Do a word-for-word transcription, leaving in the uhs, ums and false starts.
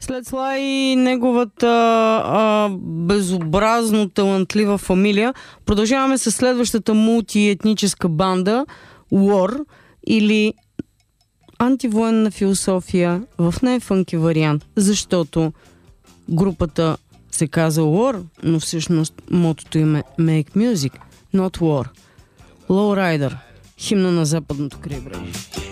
След Слай и неговата а, безобразно талантлива фамилия, продължаваме с следващата мултиетническа банда War, или антивоенна философия в най-фънки вариант, защото групата се казва War, но всъщност мотото им е Make Music, not War. Lowrider, химна на западното крайбрежие.